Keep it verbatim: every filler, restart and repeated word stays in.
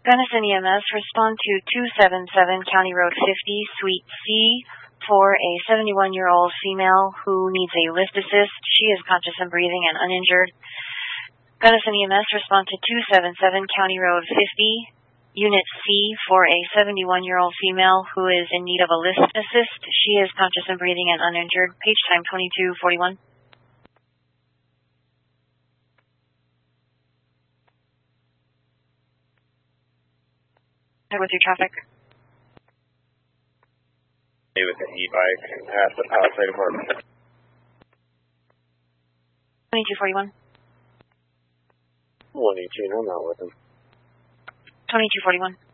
Gunnison E M S, respond to two seven seven County Road fifty, Suite C, for a seventy-one-year-old female who needs a lift assist. She is conscious and breathing and uninjured. Gunnison E M S, respond to two seven seven County Road fifty, Unit C, for a seventy-one-year-old female who is in need of a lift assist. She is conscious and breathing and uninjured. Page time twenty-two forty-one. With your traffic. With an e-bike past the Palisade apartment. twenty-two forty-one. one eighteen, I'm not with him. twenty-two forty-one.